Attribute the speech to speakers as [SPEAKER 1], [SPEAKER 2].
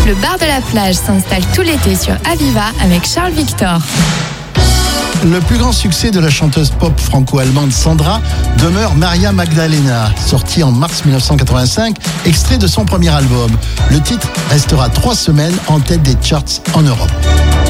[SPEAKER 1] Le bar de la plage s'installe tout l'été sur Aviva avec Charles Victor.
[SPEAKER 2] Le plus grand succès de la chanteuse pop franco-allemande Sandra demeure Maria Magdalena, sorti en mars 1985, extrait de son premier album. Le titre restera 3 semaines en tête des charts en Europe.